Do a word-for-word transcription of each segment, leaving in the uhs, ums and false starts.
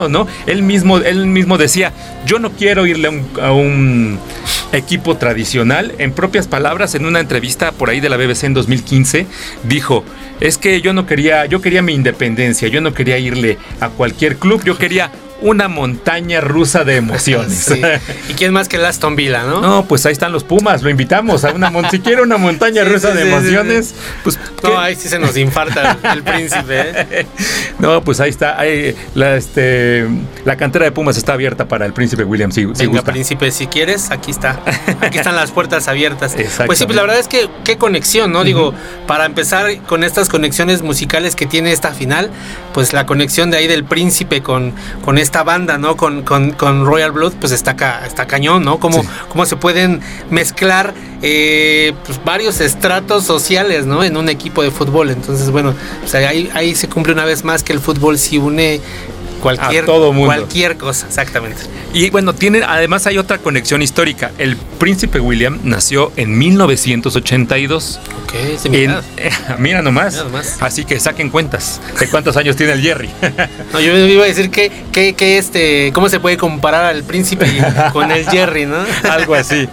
¿no? Él mismo, él mismo decía, yo no quiero irle a un, a un equipo tradicional. En propias palabras, en una entrevista por ahí de la B B C en dos mil quince, dijo, es que yo no quería, yo quería mi independencia, yo no quería irle a cualquier club, yo quería una montaña rusa de emociones. Sí. ¿Y quién más que el Aston Villa, no? No, pues ahí están los Pumas, lo invitamos a una mon- si quiere una montaña sí, rusa sí, de sí, emociones, sí, sí. pues no, ¿qué? Ahí sí se nos infarta el, el príncipe, ¿eh? No, pues ahí está, ahí, la, este, la cantera de Pumas está abierta para el príncipe William, si, si Venga, gusta. príncipe, si quieres, aquí está, aquí están las puertas abiertas. Pues sí, pues la verdad es que qué conexión, ¿no? Uh-huh. Digo, para empezar con estas conexiones musicales que tiene esta final, pues la conexión de ahí del príncipe con, con esta esta banda, ¿no? Con, con, con Royal Blood, pues está, ca, está cañón, ¿no? Cómo, sí. cómo se pueden mezclar eh, pues varios estratos sociales, ¿no? En un equipo de fútbol. Entonces, bueno, pues ahí, ahí se cumple una vez más que el fútbol sí une cualquier, a todo mundo. Cualquier cosa, exactamente. Y bueno, tiene, además hay otra conexión histórica. El príncipe William nació en mil novecientos ochenta y dos. Ok, es de mi edad. Eh, mira nomás. Mira nomás. Así que saquen cuentas de cuántos años tiene el Jerry. No, yo me iba a decir que, que, que este, ¿cómo se puede comparar al príncipe con el Jerry, no? Algo así.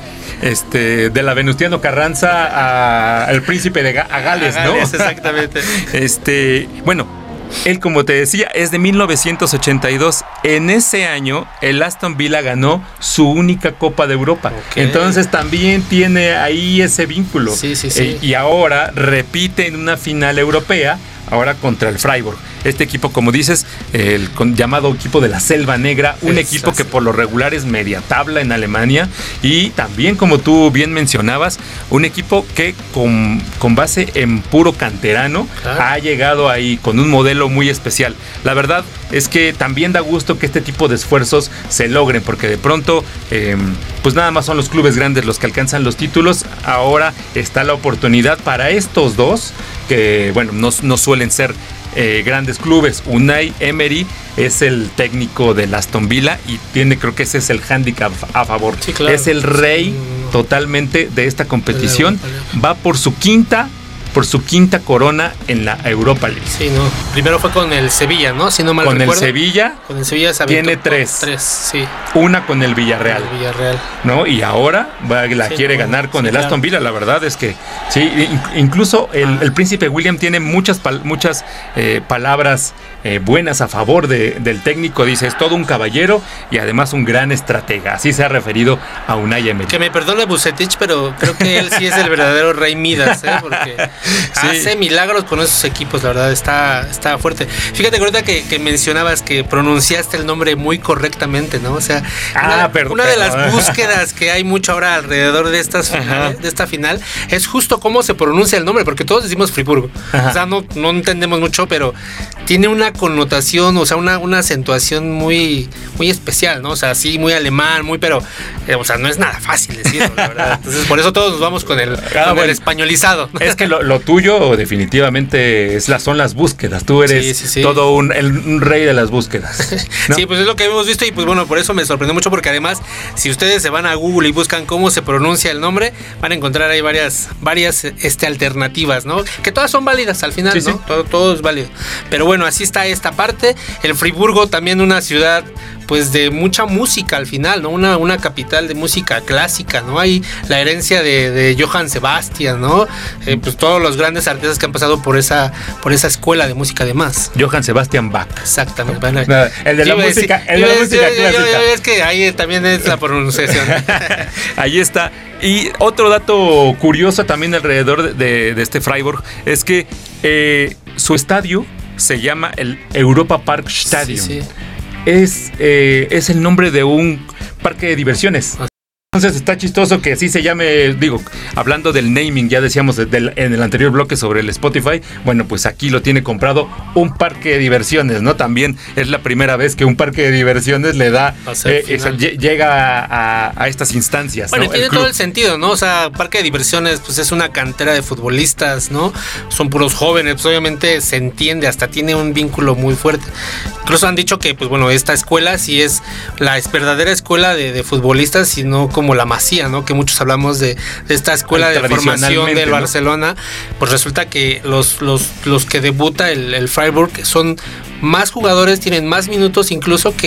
Este, de la Venustiano Carranza al príncipe de Ga- a Gales, a Gales, ¿no? Exactamente. Este, bueno. Él, como te decía, es de mil novecientos ochenta y dos. En ese año, el Aston Villa ganó su única Copa de Europa. Okay. Entonces también tiene ahí ese vínculo. Sí, sí, sí. Eh, y ahora repite en una final europea, ahora contra el Freiburg. Este equipo, como dices, el con, llamado equipo de la Selva Negra, un es equipo así. Que por lo regular es media tabla en Alemania, y también, como tú bien mencionabas, un equipo que con, con base en puro canterano, claro, ha llegado ahí con un modelo muy especial. La verdad es que también da gusto que este tipo de esfuerzos se logren, porque de pronto eh, pues nada más son los clubes grandes los que alcanzan los títulos. Ahora está la oportunidad para estos dos, que bueno, no, no suelen ser Eh, grandes clubes. Unai Emery es el técnico del Aston Villa y tiene, creo que ese es el hándicap a favor. Sí, claro. Es el rey totalmente de esta competición. Va por su quinta por su quinta corona en la Europa League. Sí, no. Primero fue con el Sevilla, ¿no? Si no mal con recuerdo. el Sevilla. Con el Sevilla se tiene tres. Tres, sí. Una con el Villarreal. Con el Villarreal. ¿No? Y ahora va, la sí, quiere no, ganar con sí, el claro. Aston Villa. La verdad es que sí, incluso el, ah. el príncipe William tiene muchas muchas eh, palabras eh, buenas a favor de, del técnico. Dice, es todo un caballero y además un gran estratega. Así se ha referido a Unai Emery. Que me perdone Vucetich, pero creo que él sí es el verdadero rey Midas, ¿eh? Porque sí. hace milagros con esos equipos, la verdad, está, está fuerte. Fíjate que ahorita que, que mencionabas que pronunciaste el nombre muy correctamente, ¿no? O sea, ah, una, perdón, una de las búsquedas que hay mucho ahora alrededor de estas finales, de esta final, es justo cómo se pronuncia el nombre, porque todos decimos Friburgo. Ajá. O sea, no, no entendemos mucho, pero tiene una connotación, o sea, una, una acentuación muy, muy especial, ¿no? O sea, sí, muy alemán, muy, pero, eh, o sea, no es nada fácil decirlo, la verdad. Entonces, por eso todos nos vamos con el, ah, con bueno, el españolizado. Es que lo, lo tuyo definitivamente es la, son las búsquedas. Tú eres sí, sí, sí. todo un, el, un rey de las búsquedas, ¿no? Sí, pues es lo que hemos visto y pues bueno, por eso me sorprendió mucho, porque además, si ustedes se van a Google y buscan cómo se pronuncia el nombre, van a encontrar ahí varias, varias este, alternativas, ¿no? Que todas son válidas al final, sí, ¿no? Sí. Todo, todo es válido. Pero bueno, así está esta parte. El Friburgo, también una ciudad pues de mucha música al final, ¿no? Una, una capital de música clásica, ¿no? Hay la herencia de, de Johann Sebastian, ¿no? Eh, pues todos los grandes artistas que han pasado por esa, por esa escuela de música además. Johann Sebastian Bach. Exactamente. Bueno, no, el de la música, decir, el de la música decir, clásica. Yo, yo, es que ahí también es la pronunciación. Ahí está. Y otro dato curioso también alrededor de, de, de este Freiburg es que eh, su estadio se llama el Europa Park Stadium. Sí, sí. Es, eh, es el nombre de un parque de diversiones. Entonces está chistoso que así se llame, digo, hablando del naming, ya decíamos del, en el anterior bloque sobre el Spotify, bueno, pues aquí lo tiene comprado un parque de diversiones, ¿no? También es la primera vez que un parque de diversiones le da, eh, esa, llega a, a estas instancias. Bueno, ¿no? tiene el todo el sentido, ¿no? O sea, parque de diversiones, pues es una cantera de futbolistas, ¿no? Son puros jóvenes, pues obviamente se entiende, hasta tiene un vínculo muy fuerte. Incluso han dicho que, pues bueno, esta escuela sí es la verdadera escuela de, de futbolistas, y no como como la Masía, ¿no? Que muchos hablamos de, de esta escuela de formación del Barcelona, ¿no? Pues resulta que los, los, los que debuta el, el Freiburg son más jugadores, tienen más minutos incluso que